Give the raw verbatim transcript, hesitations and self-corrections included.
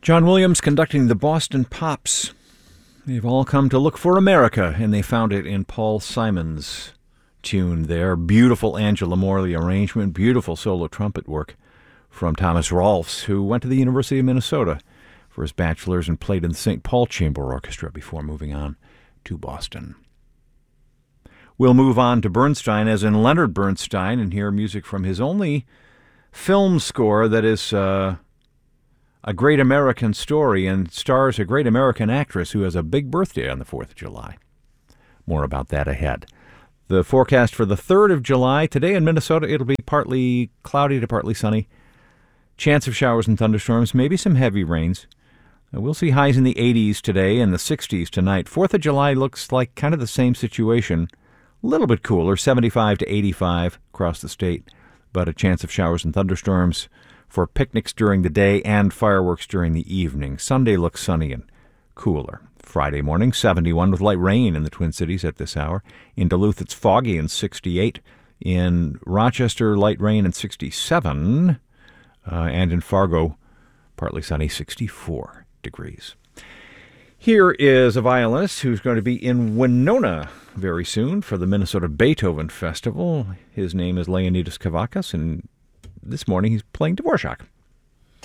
John Williams conducting the Boston Pops. They've all come to look for America, and they found it in Paul Simon's tune there. Beautiful Angela Morley arrangement, beautiful solo trumpet work from Thomas Rolfs, who went to the University of Minnesota for his bachelor's and played in the Saint Paul Chamber Orchestra before moving on to Boston. We'll move on to Bernstein, as in Leonard Bernstein, and hear music from his only film score that is uh, a great American story and stars a great American actress who has a big birthday on the fourth of July. More about that ahead. The forecast for the third of July, today in Minnesota, it'll be partly cloudy to partly sunny. Chance of showers and thunderstorms, maybe some heavy rains. We'll see highs in the eighties today and the sixties tonight. fourth of July looks like kind of the same situation. A little bit cooler, seventy-five to eighty-five across the state, but a chance of showers and thunderstorms for picnics during the day and fireworks during the evening. Sunday looks sunny and cooler. Friday morning, seventy-one with light rain in the Twin Cities at this hour. In Duluth, it's foggy and sixty-eight. In Rochester, light rain and sixty-seven. Uh, and in Fargo, partly sunny, sixty-four degrees. Here is a violinist who's going to be in Winona very soon for the Minnesota Beethoven Festival. His name is Leonidas Kavakas, and this morning he's playing Dvorak.